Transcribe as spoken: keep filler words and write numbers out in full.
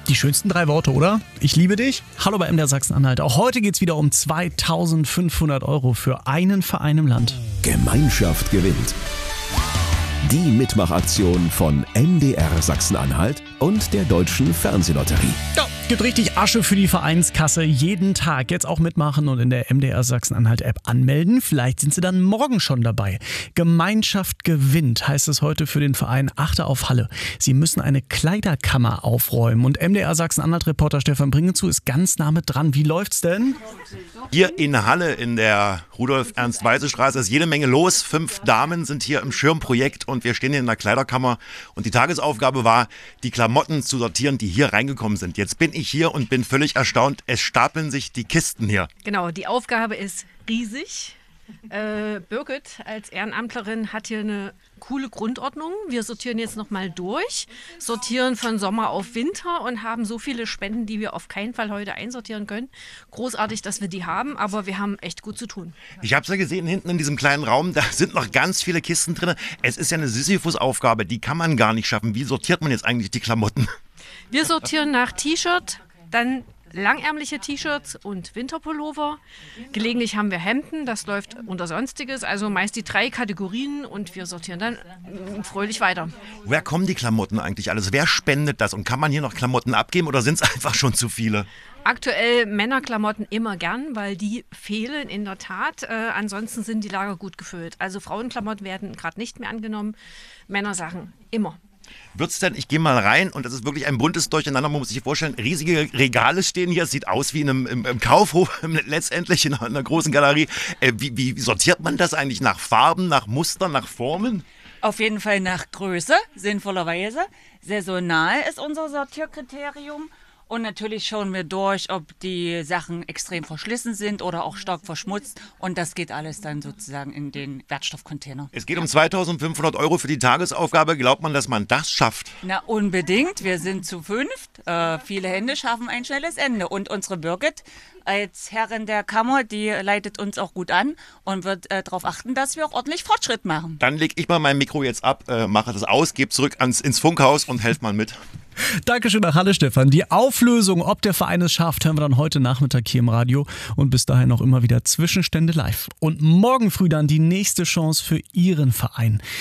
Die schönsten drei Worte, oder? Ich liebe dich. Hallo bei M D R Sachsen-Anhalt. Auch heute geht es wieder um zweitausendfünfhundert Euro für einen Verein im Land. Gemeinschaft gewinnt. Die Mitmachaktion von M D R Sachsen-Anhalt und der Deutschen Fernsehlotterie. Ja, gibt richtig Asche für die Vereinskasse jeden Tag. Jetzt auch mitmachen und in der M D R Sachsen-Anhalt-App anmelden. Vielleicht sind Sie dann morgen schon dabei. Gemeinschaft gewinnt, heißt es heute für den Verein Achte auf Halle. Sie müssen eine Kleiderkammer aufräumen. Und M D R Sachsen-Anhalt-Reporter Stefan Bringezu ist ganz nah mit dran. Wie läuft's denn? Hier in Halle in der Rudolf-Ernst-Weise-Straße ist jede Menge los. Fünf Damen sind hier im Schirmprojekt und wir stehen hier in der Kleiderkammer. Und die Tagesaufgabe war, die Klamotten zu sortieren, die hier reingekommen sind. Jetzt bin ich hier und bin völlig erstaunt. Es stapeln sich die Kisten hier. Genau, die Aufgabe ist riesig. Äh, Birgit als Ehrenamtlerin hat hier eine coole Grundordnung. Wir sortieren jetzt nochmal durch, sortieren von Sommer auf Winter und haben so viele Spenden, die wir auf keinen Fall heute einsortieren können. Großartig, dass wir die haben, aber wir haben echt gut zu tun. Ich habe es ja gesehen, hinten in diesem kleinen Raum, da sind noch ganz viele Kisten drin. Es ist ja eine Sisyphus-Aufgabe, die kann man gar nicht schaffen. Wie sortiert man jetzt eigentlich die Klamotten? Wir sortieren nach T-Shirt, dann langärmliche T-Shirts und Winterpullover. Gelegentlich haben wir Hemden, das läuft unter Sonstiges, also meist die drei Kategorien und wir sortieren dann fröhlich weiter. Woher kommen die Klamotten eigentlich alles? Wer spendet das und kann man hier noch Klamotten abgeben oder sind es einfach schon zu viele? Aktuell Männerklamotten immer gern, weil die fehlen in der Tat. Äh, ansonsten sind die Lager gut gefüllt. Also Frauenklamotten werden gerade nicht mehr angenommen, Männersachen immer. Wird's denn, ich gehe mal rein und das ist wirklich ein buntes Durcheinander, man muss sich vorstellen, riesige Regale stehen hier, es sieht aus wie in einem im, im Kaufhof, letztendlich in einer, in einer großen Galerie. Äh, wie, wie sortiert man das eigentlich? Nach Farben, nach Mustern, nach Formen? Auf jeden Fall nach Größe, sinnvollerweise. Saisonal ist unser Sortierkriterium. Und natürlich schauen wir durch, ob die Sachen extrem verschlissen sind oder auch stark verschmutzt. Und das geht alles dann sozusagen in den Wertstoffcontainer. Es geht um zweitausendfünfhundert Euro für die Tagesaufgabe. Glaubt man, dass man das schafft? Na, unbedingt. Wir sind zu fünft. Äh, viele Hände schaffen ein schnelles Ende. Und unsere Birgit als Herrin der Kammer, die leitet uns auch gut an und wird äh, darauf achten, dass wir auch ordentlich Fortschritt machen. Dann lege ich mal mein Mikro jetzt ab, äh, mache das aus, gebe zurück ans, ins Funkhaus und helft mal mit. Dankeschön nach Halle, Stefan. Die Auflösung, ob der Verein es schafft, hören wir dann heute Nachmittag hier im Radio. Und bis dahin noch immer wieder Zwischenstände live. Und morgen früh dann die nächste Chance für Ihren Verein.